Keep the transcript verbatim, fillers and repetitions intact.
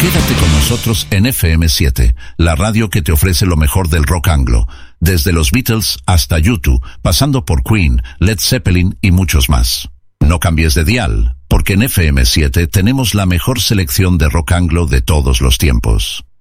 Quédate con nosotros en F M siete, la radio que te ofrece lo mejor del rock anglo, desde los Beatles hasta U dos, pasando por Queen, Led Zeppelin y muchos más. No cambies de dial, porque en F M siete tenemos la mejor selección de rock anglo de todos los tiempos.